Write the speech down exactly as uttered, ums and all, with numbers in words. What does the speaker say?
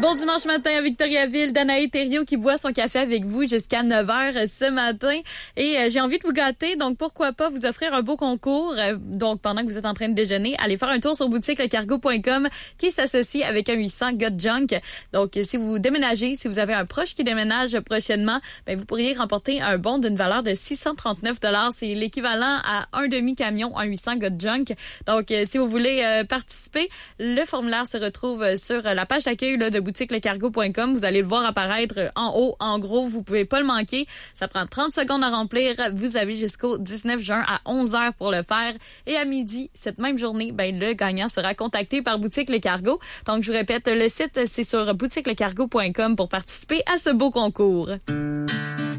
Bon dimanche matin à Victoriaville. Danae Thériault qui boit son café avec vous jusqu'à neuf heures ce matin. Et euh, j'ai envie de vous gâter, donc pourquoi pas vous offrir un beau concours. Euh, donc pendant que vous êtes en train de déjeuner, allez faire un tour sur boutique le cargo point com qui s'associe avec un huit cents Got Junk. Donc si vous déménagez, si vous avez un proche qui déménage prochainement, ben vous pourriez remporter un bon d'une valeur de six cent trente-neuf dollars. C'est l'équivalent à un demi-camion, un huit cents Got Junk. Donc euh, si vous voulez euh, participer, le formulaire se retrouve sur la page d'accueil là, de boutique le cargo point com. Vous allez le voir apparaître en haut, en gros. Vous pouvez pas le manquer. Ça prend trente secondes à remplir. Vous avez jusqu'au dix-neuf juin à onze heures pour le faire. Et à midi, cette même journée, ben le gagnant sera contacté par Boutique Le Cargo. Donc, je vous répète, le site, c'est sur boutique le cargo point com pour participer à ce beau concours.